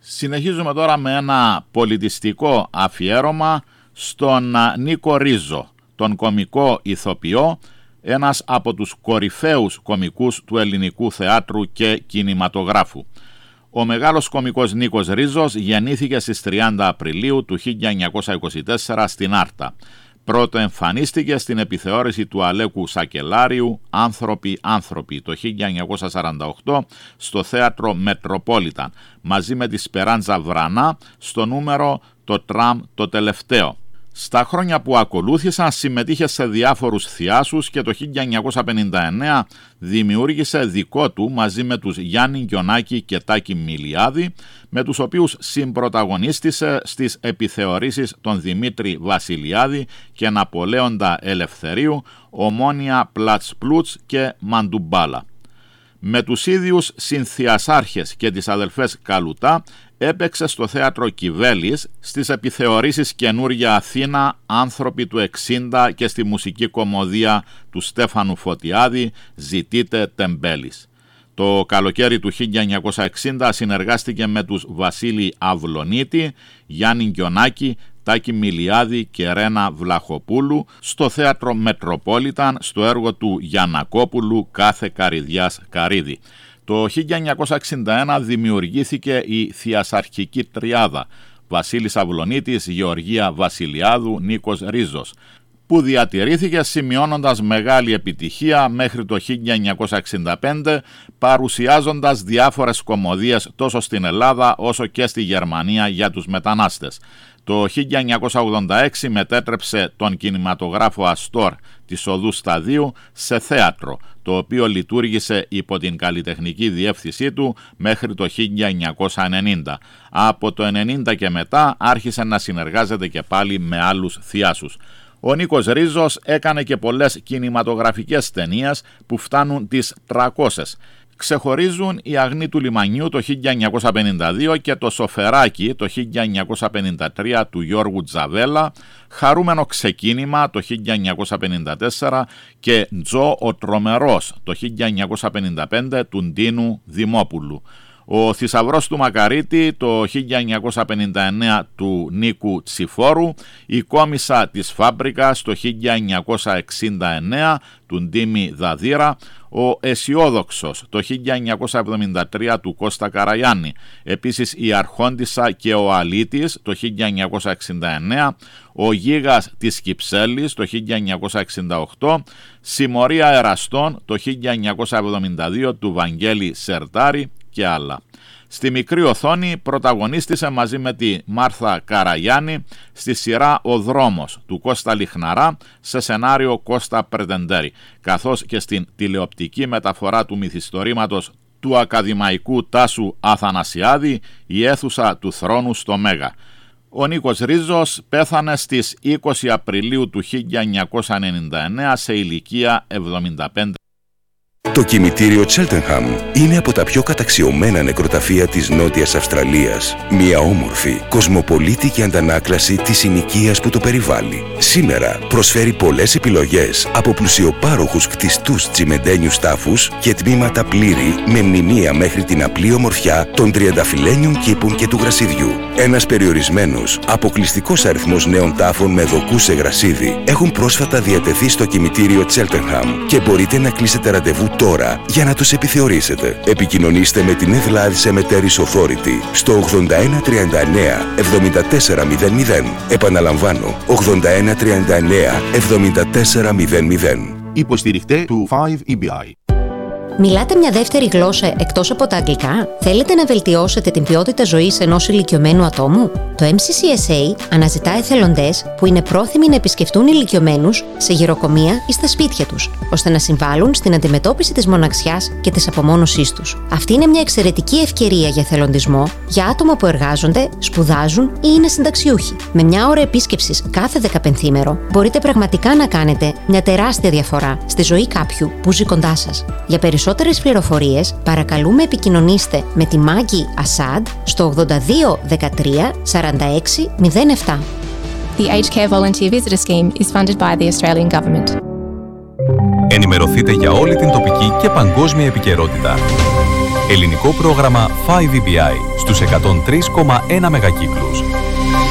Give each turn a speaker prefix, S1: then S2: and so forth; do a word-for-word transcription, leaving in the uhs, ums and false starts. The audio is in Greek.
S1: Συνεχίζουμε τώρα με ένα πολιτιστικό αφιέρωμα στον Νίκο Ρίζο, τον κομικό ηθοποιό, ένας από τους κορυφαίους κομικούς του ελληνικού θεάτρου και κινηματογράφου. Ο μεγάλος κομικός Νίκος Ρίζος γεννήθηκε στις τριάντα Απριλίου του χίλια εννιακόσια είκοσι τέσσερα στην Άρτα. Πρώτο εμφανίστηκε στην επιθεώρηση του Αλέκου Σακελάριου «Άνθρωποι, άνθρωποι» το χίλια εννιακόσια σαράντα οκτώ στο θέατρο Μετροπόλιταν, μαζί με τη Σπεράντζα Βρανά στο νούμερο «Το τραμ το τελευταίο». Στα χρόνια που ακολούθησαν συμμετείχε σε διάφορους θειάσους και το χίλια εννιακόσια πενήντα εννέα δημιούργησε δικό του μαζί με τους Γιάννη Γκιονάκη και Τάκη Μιλιάδη, με τους οποίους συμπρωταγωνίστησε στις επιθεωρήσεις των Δημήτρη Βασιλιάδη και Ναπολέοντα Ελευθερίου, Ομόνια Πλατς-Πλούτς και Μαντουμπάλα. Με τους ίδιους συνθιασάρχες και τις αδελφές Καλουτά έπαιξε στο θέατρο Κιβέλης, στις επιθεωρήσεις Καινούρια Αθήνα, Άνθρωποι του εξήντα και στη μουσική κομμωδία του Στέφανου Φωτιάδη «Ζητείτε Τεμπέλης». Το καλοκαίρι του χίλια εννιακόσια εξήντα συνεργάστηκε με τους Βασίλη Αυλονίτη, Γιάννη Γκιονάκη, Τάκη Μιλιάδη και Ρένα Βλαχοπούλου στο θέατρο Μετροπόλιταν στο έργο του Γιαννακόπουλου «Κάθε Καρυδιάς Καρύδη». Το χίλια εννιακόσια εξήντα ένα δημιουργήθηκε η θειασαρχική τριάδα Βασίλης Αυλονίτης, Γεωργία Βασιλιάδου, Νίκος Ρίζος, που διατηρήθηκε σημειώνοντας μεγάλη επιτυχία μέχρι το χίλια εννιακόσια εξήντα πέντε, παρουσιάζοντας διάφορες κομμωδίες τόσο στην Ελλάδα όσο και στη Γερμανία για τους μετανάστες. Το χίλια εννιακόσια ογδόντα έξι μετέτρεψε τον κινηματογράφο Αστόρ της Οδού Σταδίου σε θέατρο, το οποίο λειτουργήσε υπό την καλλιτεχνική διεύθυνσή του μέχρι το χίλια εννιακόσια ενενήντα. Από το ενενήντα και μετά άρχισε να συνεργάζεται και πάλι με άλλους θειάσους. Ο Νίκος Ρίζος έκανε και πολλές κινηματογραφικές ταινίες που φτάνουν τις τριακόσιες. Ξεχωρίζουν η Αγνή του Λιμανιού το χίλια εννιακόσια πενήντα δύο και το Σοφεράκι το χίλια εννιακόσια πενήντα τρία του Γιώργου Τζαβέλα, Χαρούμενο ξεκίνημα το χίλια εννιακόσια πενήντα τέσσερα και Τζο ο Τρομερός το χίλια εννιακόσια πενήντα πέντε του Ντίνου Δημόπουλου. Ο Θησαυρός του Μακαρίτη το χίλια εννιακόσια πενήντα εννέα του Νίκου Τσιφόρου, η Κόμισσα της Φάμπρικας το χίλια εννιακόσια εξήντα εννέα του Ντίμη Δαδύρα, ο Αισιόδοξος το χίλια εννιακόσια εβδομήντα τρία του Κώστα Καραγιάννη, επίσης η Αρχόντισσα και ο Αλήτης το χίλια εννιακόσια εξήντα εννέα, ο Γίγας της Κυψέλης το χίλια εννιακόσια εξήντα οκτώ, Συμμορία Εραστών το χίλια εννιακόσια εβδομήντα δύο του Βαγγέλη Σερτάρη και άλλα. Στη μικρή οθόνη πρωταγωνίστησε μαζί με τη Μάρθα Καραγιάννη στη σειρά «Ο Δρόμος» του Κώστα Λιχναρά σε σενάριο Κώστα Πρετεντέρη, καθώς και στην τηλεοπτική μεταφορά του μυθιστορήματος του ακαδημαϊκού Τάσου Αθανασιάδη «Η αίθουσα του θρόνου στο Μέγα». Ο Νίκος Ρίζος πέθανε στις είκοσι Απριλίου του χίλια εννιακόσια ενενήντα εννέα σε ηλικία εβδομήντα πέντε.
S2: Το κημητήριο Cheltenham είναι από τα πιο καταξιωμένα νεκροταφεία της Νότιας Αυστραλίας. Μια όμορφη, κοσμοπολίτικη αντανάκλαση της συνοικίας που το περιβάλλει. Σήμερα προσφέρει πολλές επιλογές από πλουσιοπάροχους κτιστούς τσιμεντένιους τάφους και τμήματα πλήρη με μνημεία μέχρι την απλή ομορφιά των τριανταφυλλένιων κήπων και του γρασιδιού. Ένας περιορισμένος, αποκλειστικός αριθμός νέων τάφων με δοκού σε γρασίδι έχουν πρόσφατα διατεθεί στο κημητήριο Cheltenham και μπορείτε να κλείσετε ραντεβού τώρα για να τους επιθεωρήσετε. Επικοινωνήστε με την Ed Cemeteries Authority στο ογδόντα ένα τριάντα εννέα εβδομήντα τέσσερα μηδέν μηδέν. Επαναλαμβάνω, ογδόντα ένα τριάντα εννέα εβδομήντα τέσσερα μηδέν μηδέν.
S3: Υποστηριχτέ του φάιβ ι μπι άι.
S4: Μιλάτε μια δεύτερη γλώσσα εκτός από τα αγγλικά? Θέλετε να βελτιώσετε την ποιότητα ζωής ενός ηλικιωμένου ατόμου? Το εμ σι σι ες έι αναζητά εθελοντές που είναι πρόθυμοι να επισκεφτούν ηλικιωμένους σε γεροκομεία ή στα σπίτια τους, ώστε να συμβάλλουν στην αντιμετώπιση της μοναξιάς και της απομόνωσής τους. Αυτή είναι μια εξαιρετική ευκαιρία για εθελοντισμό για άτομα που εργάζονται, σπουδάζουν ή είναι συνταξιούχοι. Με μια ώρα επίσκεψης κάθε δεκαπενθήμερο μπορείτε πραγματικά να κάνετε μια τεράστια διαφορά στη ζωή κάποιου που ζει κοντά σας. Για περισσότερες πληροφορίες, παρακαλούμε επικοινωνήστε με τη Μάγκη Ασάντ στο ογδόντα δύο δεκατρία σαράντα έξι μηδέν επτά.
S5: The Aged Care Volunteer Visitor Scheme is funded by the Australian Government.
S6: Ενημερωθείτε για όλη την τοπική και παγκόσμια επικαιρότητα. Ελληνικό πρόγραμμα φάιβ ι μπι άι στους εκατόν τρία κόμμα ένα μεγακύκλους.